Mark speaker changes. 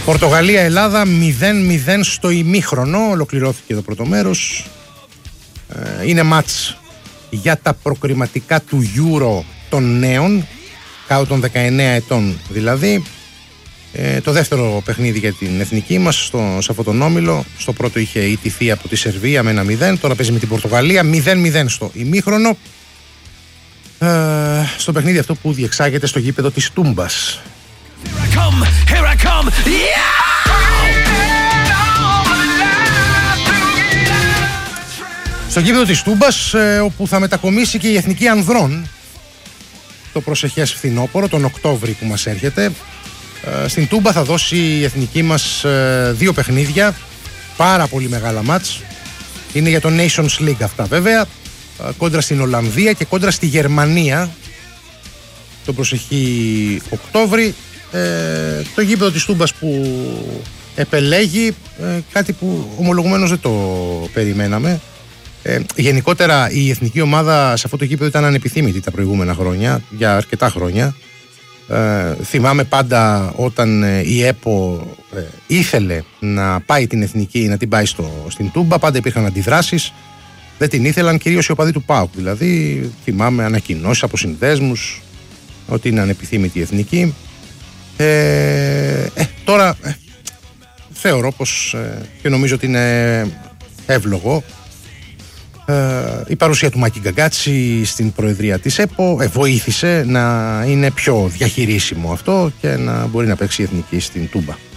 Speaker 1: Πορτογαλία-Ελλάδα 0-0 στο ημίχρονο. Ολοκληρώθηκε το πρώτο μέρος. Είναι μάτς για τα προκριματικά του Euro των νέων, κάτω των 19 ετών δηλαδή. Το δεύτερο παιχνίδι για την εθνική μας σε αυτόν τον όμιλο. Στο πρώτο είχε ιτηθεί από τη Σερβία με 1-0. Τώρα παίζει με την Πορτογαλία 0-0 στο ημίχρονο. Στο παιχνίδι αυτό που διεξάγεται στο γήπεδο της Τούμπας. Here I come. Στο γήπεδο της Τούμπας, όπου θα μετακομίσει και η Εθνική Ανδρών το προσεχές φθινόπωρο, τον Οκτώβρη που μας έρχεται. Στην Τούμπα θα δώσει η εθνική μας δύο παιχνίδια, πάρα πολύ μεγάλα μάτς. Είναι για το Nations League αυτά βέβαια, κόντρα στην Ολλανδία και κόντρα στη Γερμανία τον προσεχή Οκτώβρη. Το γήπεδο της Τούμπας που επελέγει, κάτι που ομολογουμένως δεν το περιμέναμε. Γενικότερα η εθνική ομάδα σε αυτό το γήπεδο ήταν ανεπιθύμητη τα προηγούμενα χρόνια, για αρκετά χρόνια. Θυμάμαι πάντα όταν η ΕΠΟ ήθελε να πάει την εθνική, να την πάει στην Τούμπα, πάντα υπήρχαν αντιδράσεις, δεν την ήθελαν, κυρίως οι οπαδοί του ΠΑΟΚ. Δηλαδή θυμάμαι ανακοινώσεις από συνδέσμους ότι είναι ανεπιθύμητη η εθνική. Τώρα θεωρώ πως και νομίζω ότι είναι εύλογο η παρουσία του Μάκη Γκαγκάτση στην προεδρία της ΕΠΟ βοήθησε να είναι πιο διαχειρίσιμο αυτό και να μπορεί να παίξει η εθνική στην Τούμπα.